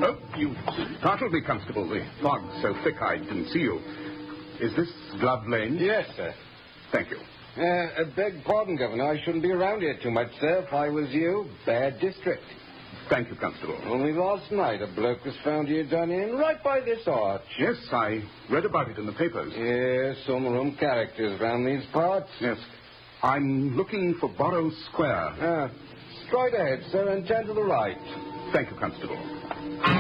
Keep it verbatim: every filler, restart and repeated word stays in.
Oh, you startled me, Constable. The fog's so thick I didn't see you. Is this Glove Lane? Yes, sir. Thank you. Uh, beg pardon, Governor. I shouldn't be around here too much, sir. If I was you, bad district. Thank you, Constable. Only last night a bloke was found here done in right by this arch. Yes, I read about it in the papers. Yes, some rum characters round these parts. Yes. I'm looking for Borrow Square. Ah, straight ahead, sir, and turn to the right. Thank you, Constable.